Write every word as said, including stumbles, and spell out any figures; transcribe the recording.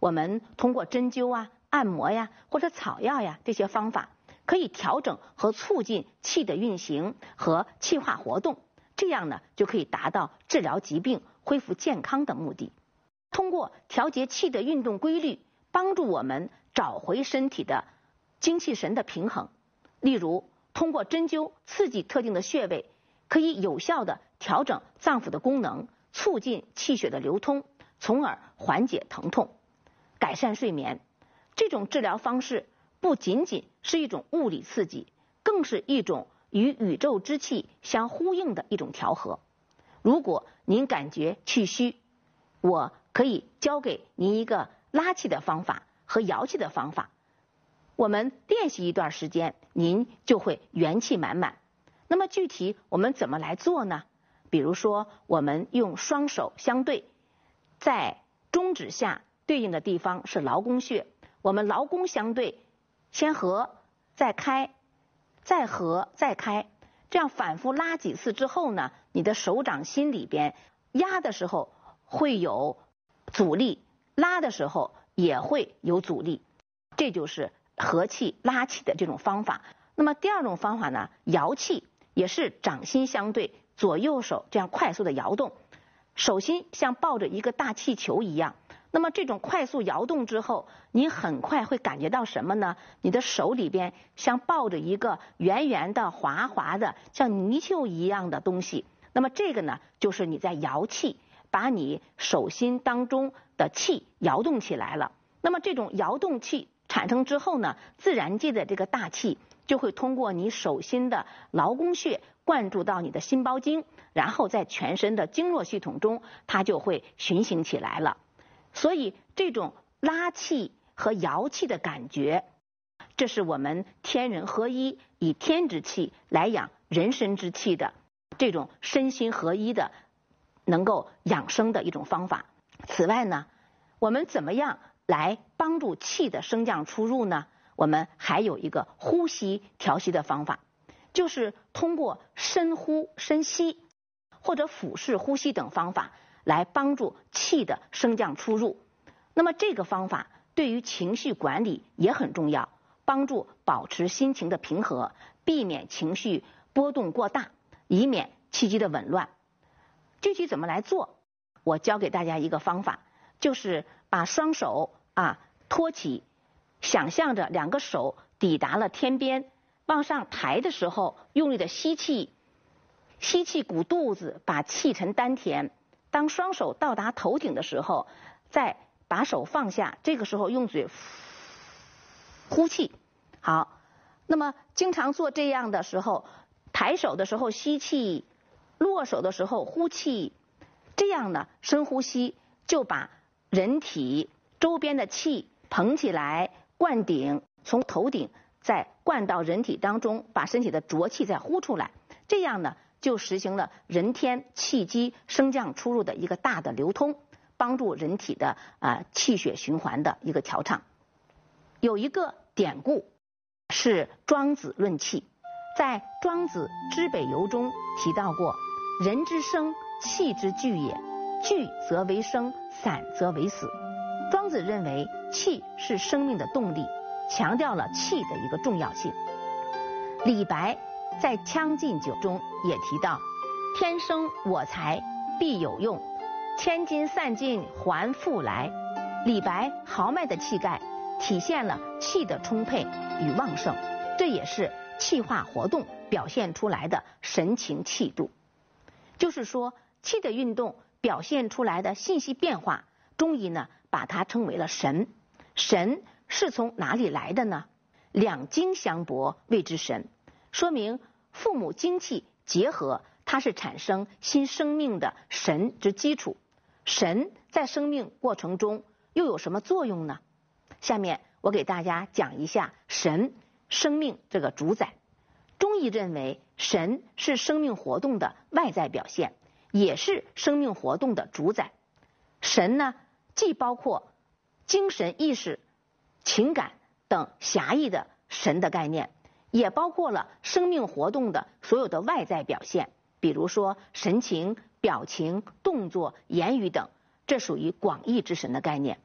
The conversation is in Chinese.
我们通过针灸啊、按摩呀或者草药呀这些方法，可以调整和促进气的运行和气化活动，这样呢就可以达到治疗疾病、恢复健康的目的。通过调节气的运动规律，帮助我们找回身体的精气神的平衡。例如，通过针灸刺激特定的穴位，可以有效地调整脏腑的功能，促进气血的流通，从而缓解疼痛，改善睡眠。这种治疗方式不仅仅是一种物理刺激，更是一种与宇宙之气相呼应的一种调和。如果您感觉气虚，我可以教给您一个拉气的方法和摇气的方法，我们练习一段时间，您就会元气满满。那么具体我们怎么来做呢？比如说，我们用双手相对，在中指下对应的地方是劳宫穴，我们劳宫相对，先合再开，再合再开，这样反复拉几次之后呢，你的手掌心里边压的时候会有阻力，拉的时候也会有阻力，这就是合气拉气的这种方法。那么第二种方法呢，摇气，也是掌心相对，左右手这样快速的摇动，手心像抱着一个大气球一样。那么这种快速摇动之后，您很快会感觉到什么呢？你的手里边像抱着一个圆圆的、滑滑的、像泥鳅一样的东西。那么这个呢，就是你在摇气，把你手心当中的气摇动起来了。那么这种摇动气产生之后呢，自然界的这个大气就会通过你手心的劳宫穴灌注到你的心包经，然后在全身的经络系统中，它就会循行起来了。所以这种拉气和摇气的感觉，这是我们天人合一，以天之气来养人身之气的这种身心合一的能够养生的一种方法。此外呢，我们怎么样来帮助气的升降出入呢？我们还有一个呼吸调息的方法，就是通过深呼深吸或者腹式呼吸等方法来帮助气的升降出入。那么这个方法对于情绪管理也很重要，帮助保持心情的平和，避免情绪波动过大，以免气机的紊乱。具体怎么来做？我教给大家一个方法，就是把双手啊托起，想象着两个手抵达了天边，往上抬的时候，用力的吸气，吸气鼓肚子，把气沉丹田。当双手到达头顶的时候，再把手放下，这个时候用嘴呼气。好，那么经常做这样的时候，抬手的时候吸气，落手的时候呼气，这样呢，深呼吸就把人体周边的气捧起来，灌顶，从头顶再灌到人体当中，把身体的浊气再呼出来，这样呢就实行了人天气机升降出入的一个大的流通，帮助人体的啊、呃、气血循环的一个调畅。有一个典故是庄子论气，在庄子知北游中提到过，人之生，气之聚也，聚则为生，散则为死。庄子认为气是生命的动力，强调了气的一个重要性。李白在《将进酒》中也提到，天生我材必有用，千金散尽还复来。李白豪迈的气概体现了气的充沛与旺盛，这也是气化活动表现出来的神情气度。就是说，气的运动表现出来的信息变化，中医呢把它称为了神。神是从哪里来的呢？两精相搏谓之神，说明父母精气结合，它是产生新生命的神之基础。神在生命过程中又有什么作用呢？下面我给大家讲一下神，生命这个主宰。中医认为，神是生命活动的外在表现，也是生命活动的主宰。神呢，既包括精神意识、情感等狭义的神的概念，也包括了生命活动的所有的外在表现，比如说神情、表情、动作、言语等，这属于广义之神的概念。